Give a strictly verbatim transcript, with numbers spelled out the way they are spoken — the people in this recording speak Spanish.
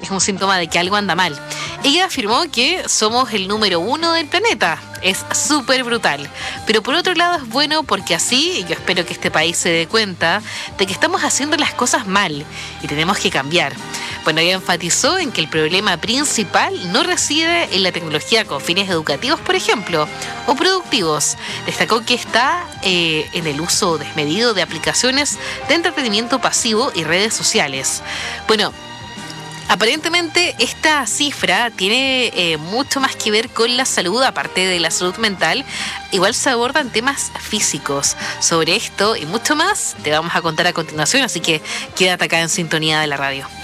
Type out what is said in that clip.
es un síntoma de que algo anda mal. Ella afirmó que somos el número uno del planeta. Es súper brutal. Pero por otro lado es bueno porque así yo espero que este país se dé cuenta de que estamos haciendo las cosas mal y tenemos que cambiar. Bueno, ella enfatizó en que el problema principal no reside en la tecnología con fines educativos, por ejemplo, o productivos. Destacó que está eh, en el uso desmedido de aplicaciones de entretenimiento pasivo y redes sociales. Bueno, aparentemente esta cifra tiene eh, mucho más que ver con la salud, aparte de la salud mental. Igual se abordan temas físicos. Sobre esto y mucho más te vamos a contar a continuación, así que quédate acá en sintonía de la radio.